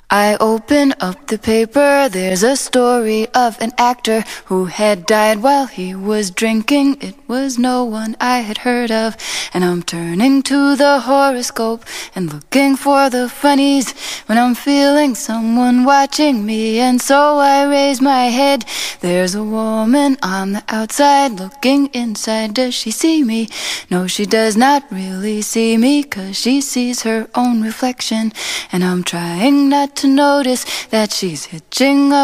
I open up the paper, there's a story of an actor who had died while he was drinking. It was no one I had heard of, and I'm turning to the horoscope and looking for the funnies when I'm feeling someone watching me. And so I raise my head, there's a woman on the outside looking inside. Does she see me? No, she does not really see me, 'cause she sees her own reflection, and I'm trying not to notice that she's hitching up